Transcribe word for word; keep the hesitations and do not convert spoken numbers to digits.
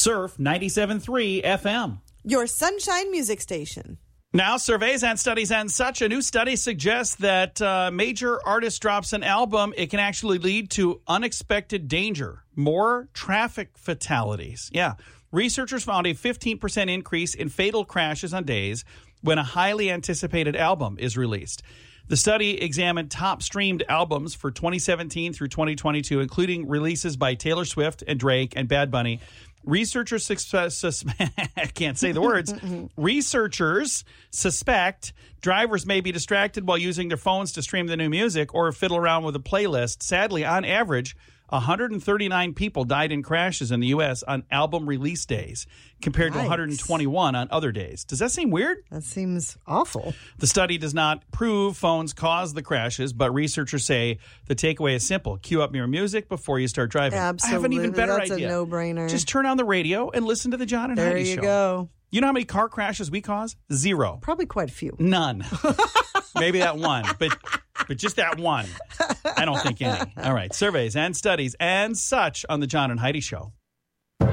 Surf ninety-seven point three F M. Your Sunshine Music Station. Now, surveys and studies and such. A new study suggests that uh, major artist drops an album, it can actually lead to unexpected danger, more traffic fatalities. Yeah. Researchers found a fifteen percent increase in fatal crashes on days when a highly anticipated album is released. The study examined top streamed albums for twenty seventeen through twenty twenty-two, including releases by Taylor Swift and Drake and Bad Bunny. Researchers suspect, I can't say the words. Researchers suspect drivers may be distracted while using their phones to stream the new music or fiddle around with a playlist. Sadly, on average, one hundred thirty-nine people died in crashes in the U S on album release days compared Yikes. to one hundred twenty-one on other days. Does that seem weird? That seems awful. The study does not prove phones caused the crashes, but researchers say the takeaway is simple. Cue up your music before you start driving. Absolutely. I have an even better That's idea. a no-brainer. Just turn on the radio and listen to the John and there Heidi you show. go. You know how many car crashes we cause? Zero. Probably quite a few. None. Maybe that one, but but just that one. I don't think any. All right. Surveys and studies and such on the John and Heidi show.